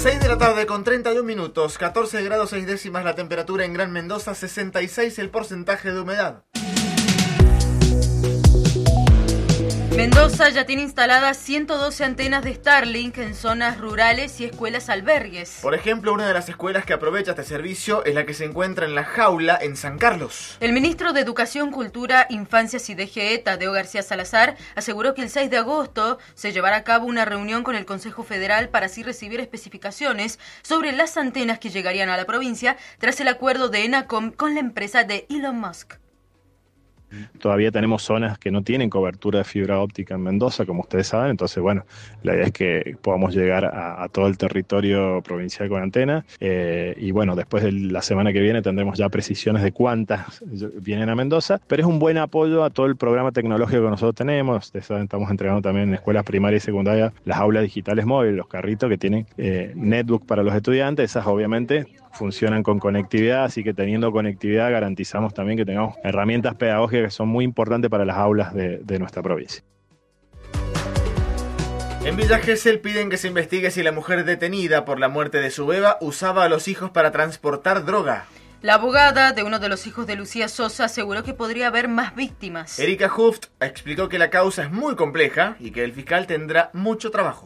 6 de la tarde con 31 minutos, 14 grados 6 décimas la temperatura en Gran Mendoza, 66 el porcentaje de humedad. Mendoza ya tiene instaladas 112 antenas de Starlink en zonas rurales y escuelas albergues. Por ejemplo, una de las escuelas que aprovecha este servicio es la que se encuentra en La Jaula, en San Carlos. El ministro de Educación, Cultura, Infancias y DGE, Tadeo García Salazar, aseguró que el 6 de agosto se llevará a cabo una reunión con el Consejo Federal para así recibir especificaciones sobre las antenas que llegarían a la provincia tras el acuerdo de ENACOM con la empresa de Elon Musk. Todavía tenemos zonas que no tienen cobertura de fibra óptica en Mendoza, como ustedes saben, entonces bueno, la idea es que podamos llegar a todo el territorio provincial con antena y bueno, después de la semana que viene tendremos ya precisiones de cuántas vienen a Mendoza, pero es un buen apoyo a todo el programa tecnológico que nosotros tenemos. Ustedes saben, estamos entregando también en escuelas primarias y secundarias las aulas digitales móviles, los carritos que tienen netbook para los estudiantes, esas obviamente funcionan con conectividad, así que teniendo conectividad garantizamos también que tengamos herramientas pedagógicas que son muy importantes para las aulas de nuestra provincia. En Villa Gesell piden que se investigue si la mujer detenida por la muerte de su beba usaba a los hijos para transportar droga. La abogada de uno de los hijos de Lucía Sosa aseguró que podría haber más víctimas. Erika Huft explicó que la causa es muy compleja y que el fiscal tendrá mucho trabajo.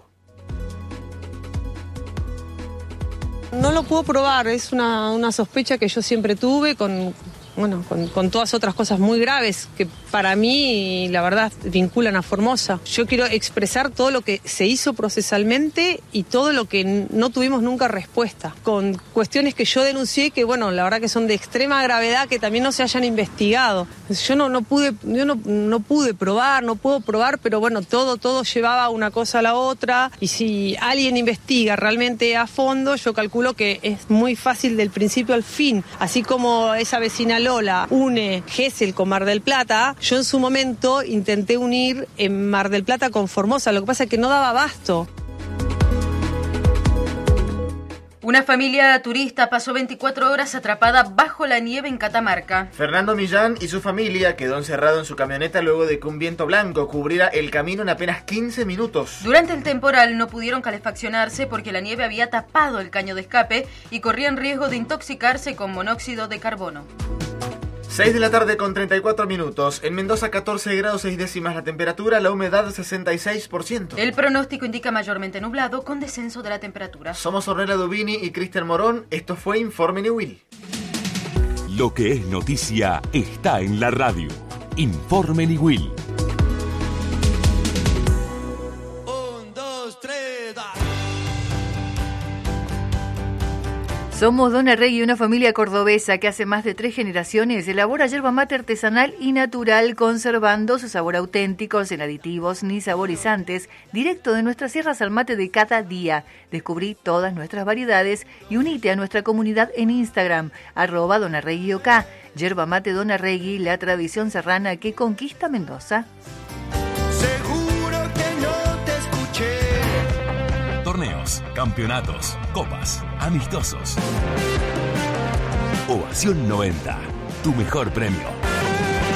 No lo puedo probar, es una sospecha que yo siempre tuve con todas otras cosas muy graves que para mí, la verdad, vinculan a Formosa. Yo quiero expresar todo lo que se hizo procesalmente y todo lo que no tuvimos nunca respuesta. Con cuestiones que yo denuncié que, bueno, la verdad que son de extrema gravedad, que también no se hayan investigado. Yo no pude probar, no puedo probar, pero bueno, todo llevaba una cosa a la otra. Y si alguien investiga realmente a fondo, yo calculo que es muy fácil del principio al fin. Así como esa vecina Lola une Gesell con Mar del Plata, yo en su momento intenté unir en Mar del Plata con Formosa, lo que pasa es que no daba abasto. Una familia turista pasó 24 horas atrapada bajo la nieve en Catamarca. Fernando Millán y su familia quedó encerrado en su camioneta luego de que un viento blanco cubriera el camino en apenas 15 minutos. Durante el temporal no pudieron calefaccionarse porque la nieve había tapado el caño de escape y corrían riesgo de intoxicarse con monóxido de carbono. 6 de la tarde con 34 minutos. En Mendoza 14 grados 6 décimas la temperatura, la humedad 66%. El pronóstico indica mayormente nublado con descenso de la temperatura. Somos Ornella Dubini y Cristian Morón. Esto fue Informe Newell. Lo que es noticia está en la radio. Informe Newell. Somos Dona Regui, una familia cordobesa que hace más de 3 generaciones elabora yerba mate artesanal y natural, conservando su sabor auténtico, sin aditivos ni saborizantes, directo de nuestras sierras al mate de cada día. Descubrí todas nuestras variedades y unite a nuestra comunidad en Instagram, @DonaReguiOK. Yerba mate Dona Regui, la tradición serrana que conquista Mendoza. Torneos, campeonatos, copas, amistosos. Ovación 90, tu mejor premio.